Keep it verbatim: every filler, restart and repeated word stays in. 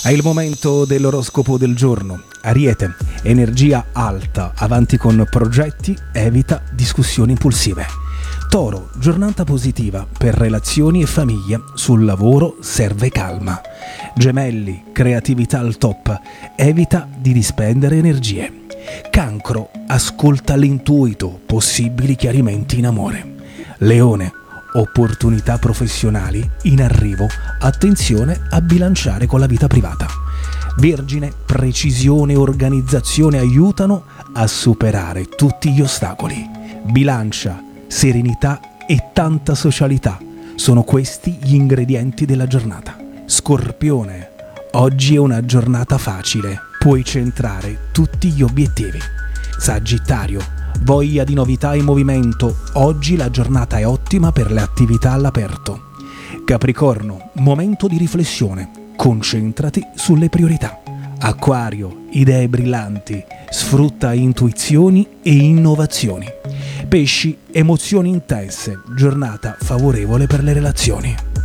È il momento dell'oroscopo del giorno. Ariete, energia alta, avanti con progetti, evita discussioni impulsive. Toro, giornata positiva per relazioni e famiglia, sul lavoro serve calma. Gemelli, creatività al top, evita di dispendere energie. Cancro, ascolta l'intuito, possibili chiarimenti in amore. Leone, opportunità professionali in arrivo, attenzione a bilanciare con la vita privata. Vergine, precisione e organizzazione aiutano a superare tutti gli ostacoli. Bilancia, serenità e tanta socialità sono questi gli ingredienti della giornata. Scorpione, oggi è una giornata facile, puoi centrare tutti gli obiettivi. Sagittario, voglia di novità e movimento, oggi la giornata è ottima per le attività all'aperto. Capricorno, momento di riflessione, concentrati sulle priorità. Acquario, idee brillanti, sfrutta intuizioni e innovazioni. Pesci, emozioni intense, giornata favorevole per le relazioni.